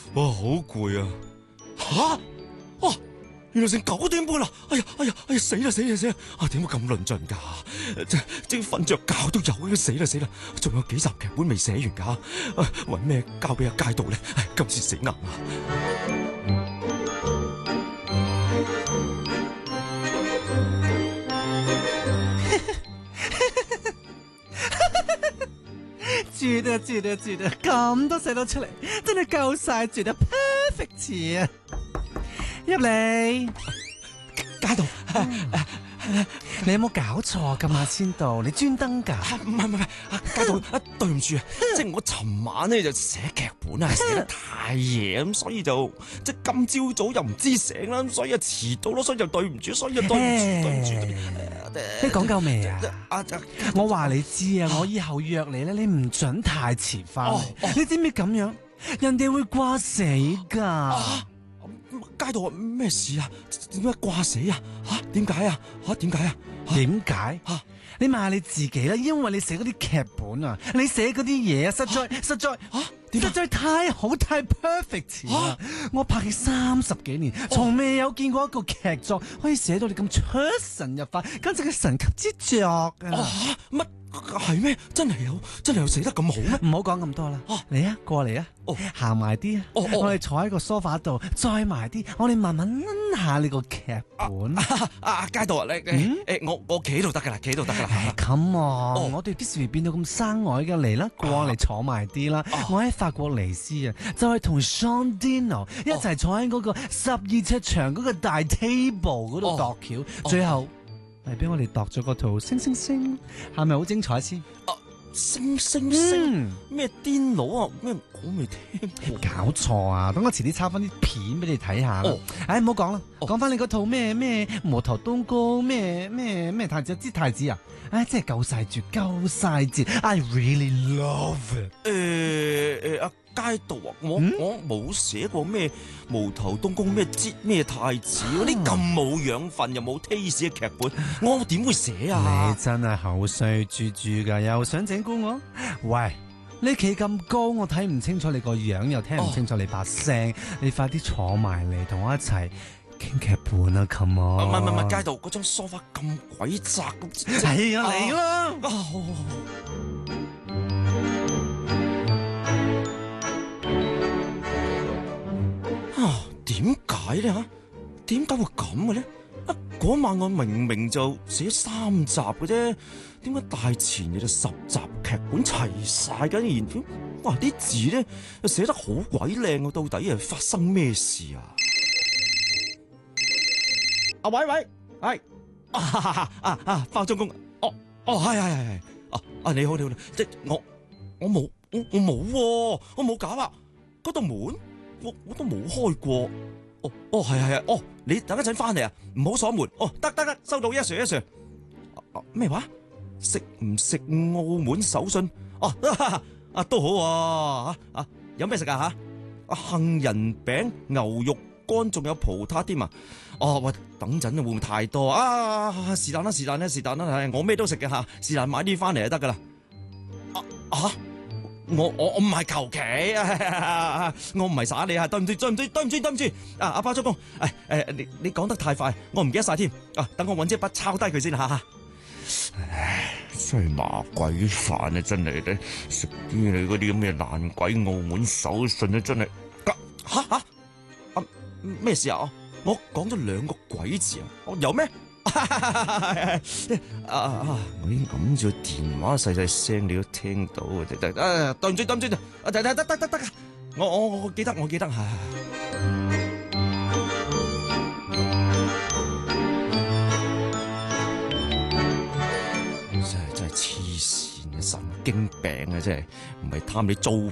哇，好攰啊！吓，哇，原來成9點半啦！哎呀，死啦！啊，點會咁論盡噶？即係瞓着覺都有，死啦！仲有幾集劇本未寫完噶？搵咩交俾阿街道咧？今次死硬啊！ 絕啊！咁都寫到出嚟，真係夠晒絕啊 ！perfect 詞啊！入嚟， 街道， 你有冇搞錯？今晚先到，你專登㗎？ 唔係，街道，對唔住啊！即係我尋晚咧就寫劇本啊，寫得太夜咁，所以就即係今朝早又唔知醒啦，所以啊遲到咯，所以就對唔住，對唔住。 你講夠未啊？ 啊！ 我話你知啊，我以後約你咧，你唔准太遲翻嚟。你知唔知咁樣，人哋會掛死噶？ 街道咩事啊？點解掛死啊？點解啊？ 點解？你問下你自己啦，因為你寫嗰啲劇本啊，你寫嗰啲嘢啊，實在太好太 perfect 啦！我拍戲30幾年，從未有見過一個劇作可以寫到你咁出神入化，簡直係神級之作啊！ 乜係咩？真係有寫得咁好咩？ 唔好講咁多啦，嚟啊，過嚟啊，行埋啲啊，我哋坐喺個梳化度，再埋啲，我哋慢慢諗下你個劇本。 街道啊，我企喺度得噶啦， Come on，我哋幾時變到咁生外嘅？嚟啦，過嚟坐埋啲啦。我喺法國尼斯啊，就係同 Jean Dino 一齊坐喺嗰個12尺長嗰個大 table 嗰度度橋，最後係俾我哋度咗個圖星，係咪好精彩先？ 星咩癲佬啊？咩我未聽過？ 搞錯啊！等我遲啲抄翻啲片俾你睇下啦。唔好講啦，講翻你嗰套咩無頭東宮咩太子之太子啊！真係夠晒絕！I really love it。 街道啊，我冇寫過咩無頭東宮咩節咩太子嗰啲咁冇養分又冇 taste 嘅劇本，我點會寫啊？ 你真係口衰豬噶，又想整蠱我？喂，你企咁高，我睇唔清楚你個樣，又聽唔清楚你把聲，你快啲坐埋嚟同我一齊傾劇本啊 ！Come on！ 唔係，街道嗰張梳化咁鬼窄， 係啊，嚟啦！ 點解咧吓？點解會咁嘅咧？嗰晚我明明就寫3集嘅啫，點解大前日就10集劇本齊晒嘅？然哇啲字咧又寫得好鬼靚，到底係發生咩事啊？喂，化妝工，係，你好，即係我冇搞啊，嗰道門我都冇開過。係，你等一陣翻嚟啊，唔好鎖門。得，收到，一 Sir。咩話？食唔食澳門手信？都好啊。有咩食啊？杏仁餅、牛肉乾，仲有葡撻添啊！喂，等陣會唔會太多啊？是但啦，我咩都食嘅吓，是但買啲翻嚟就得噶啦。我唔係求其，我唔係耍你啊！對唔住，阿包租公，你講得太快，我唔記得晒添。等我搵支筆抄低佢先吓。真係麻鬼煩啊！真係咧，食啲你嗰啲咁嘅爛鬼澳門手信啊！真係咩事啊？我講咗2個鬼字啊！有咩？我已經揞住電話細聲，你都聽到嘅。對唔住，得，我記得。真係黐線嘅神經病啊！真係唔係貪你租